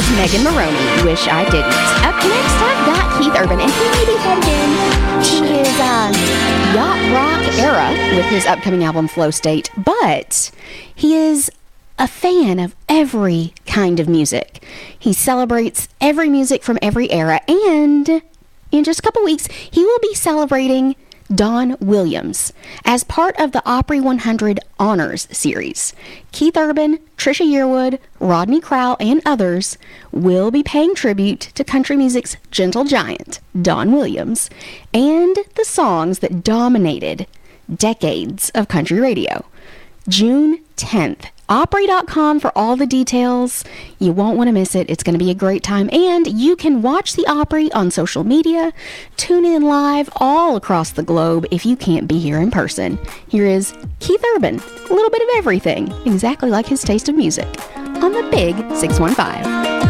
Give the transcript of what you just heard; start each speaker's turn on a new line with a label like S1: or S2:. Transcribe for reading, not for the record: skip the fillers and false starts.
S1: is Megan Maroney. Wish I didn't. Up next, I've got Keith Urban, and he may be headed in to his yacht rock era with his upcoming album Flow State, but he is a fan of every kind of music. He celebrates every music from every era, and in just a couple weeks, he will be celebrating Don Williams as part of the Opry 100 Honors Series. Keith Urban, Trisha Yearwood, Rodney Crowell, and others will be paying tribute to country music's gentle giant, Don Williams, and the songs that dominated decades of country radio. June 10th. Opry.com for all the details. You won't want to miss it. It's going to be a great time. And you can watch the Opry on social media, tune in live all across the globe if you can't be here in person. Here is Keith Urban, a little bit of everything, exactly like his taste of music, on the Big 615.